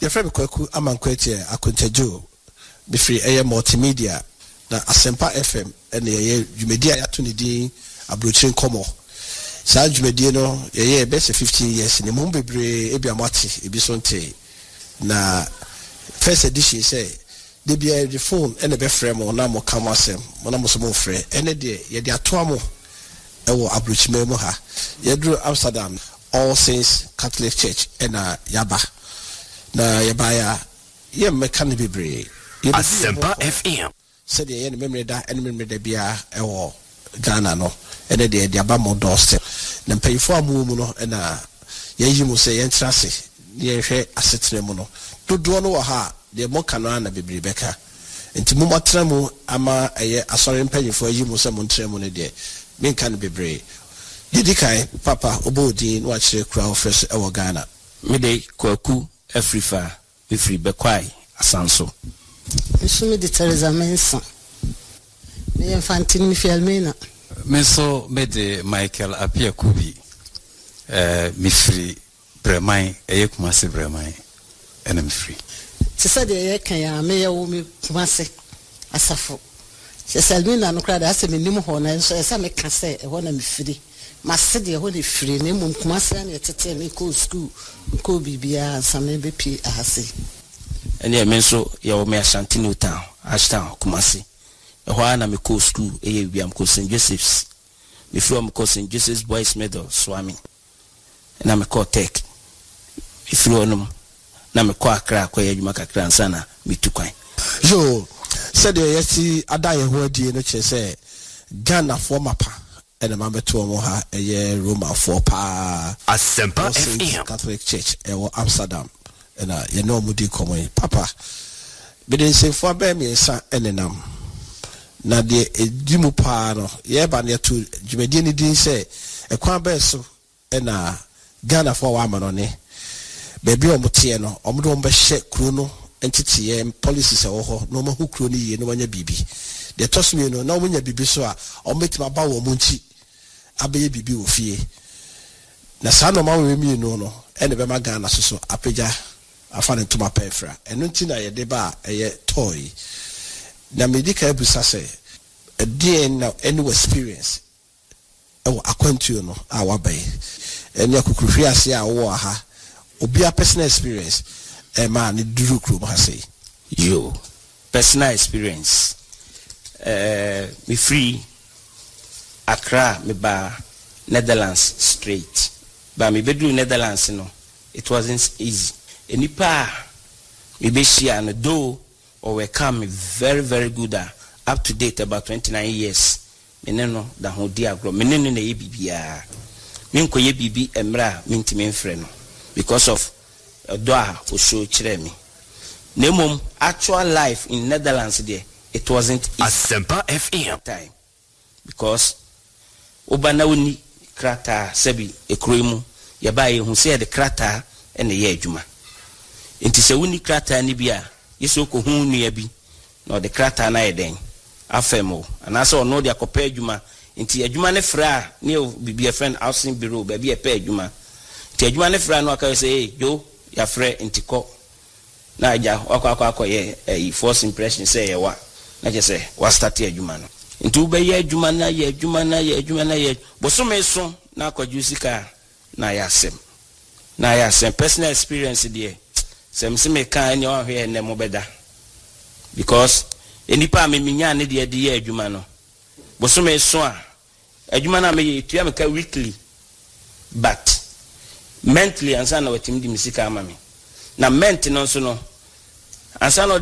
Your friend Kwaku Amankwete Akuntejo before a multimedia na Asempa FM and ye Jumedia Yatunidi Abruchin Como. Sa Jumedia no ye best 15 years in the Mumbebre Ebiamati Ebisonte na first edition say they be the phone and the beframe or na mo kamasem mona mo so mo frɛ ene de ye de atoa mo ewo Abruchime mo ha ye dru Amsterdam All Saints Catholic Church ena yaba na yabaya ye meka ne bebre Asempa FM said ye ne memre da ene memre da bia ewo Ghana no ene de aba mo doorstep na mpayifo amu mu no ena ye yi mo se ye ntrase ye hwe asetre mu no dodo no wa ha de mo kana na bebre beka enti mo matra mu ama eye asore mpayifo yi mo se mo ntra mu ne de menka ne bebre Didikai papa obodi no achire kura ofresh ewo Ghana mede Kwaku Afrifa ifri bekwai asanso Nsumi de Teresa Mensa me infantine mi fialmena Meso mede Michael Apia Kubi mi free Bremai Kumasi Bremai ena mi free se said ye kan ya me ye wo mi Kumasi asafo se salmina no kra da se me nim ho na so esa me ka se e ho na mi free masede ho le free na mum Kumasi na tete me ko school ko bibia same be pi ahase ene me so ye wo me Ashanti New Town Ashtown Kumasi e ho na me ko school e ye biam ko St Joseph's me from ko St Joseph's Boys Medal Swami na me ko tech if you know na me ko Accra ko ye adwuma kakra nsana me tukwan yo said ye yesi adaye ho adie no che say Ghana for mapa ena mabeto mo ha eye Roma for pa Asempa FM Catholic Church ewo Amsterdam ena ye no mudi komo papa beden se fo ba mi nsa enenam na de edimu pa no ye ba ne to dwumadi ni din se ekwan ba so ena Ghana for wa amano ne bebi omote no omodo ombe hye kuro no entitiye policies ewo no ma hu kuro ni ye no manya bibi de tosumi no na omunya bibi so a ometima ba wo munchi abeye bibi wo fie na sa no ma we mi no ene be ma Ghana so apeja afa ne tuma pefra eno nti na ye de ba eye toy na medika ebusa se e na any experience ewo akwantuo no a wabai ene akukuhwe ase a wo ha obi a personal experience man ni duru kuro ha say yo personal experience me free Accra me ba Netherlands straight ba me bedu Netherlands no it wasn't easy enipa me be share no do or we come very good up to date about 29 years me no da ho di agro me no na ye bibia me nko ye bibi emra me ntime mfre no because of do a o show kire me nemom actual life in Netherlands there it wasn't easy. Asempa FM time because obana woni krata sabi ekroimu ya ba ye hu se de krata ene ye adwuma enti se woni krata ni bia yeso ko hu nua bi na de krata na ye den afemo anase ono de akopa adwuma enti adwuma ne fra ne bibia friend housing bureau ba bi e pa adwuma enti adwuma ne fra no aka say yo ya frɛ enti ko na aja akwa ye first impression say ye wa na je say wa start adwuma no enti wo be ye adwuma na ye bosome so na akwadwu sika na ya asem personal experience there sem se me kan ni o hwe ne mo beda because enipa me minya ne de ye adwuma no bosome so a adwuma na me ye tua me ka weekly but mentally ansa na watim di misika ama me na ment no so no ansa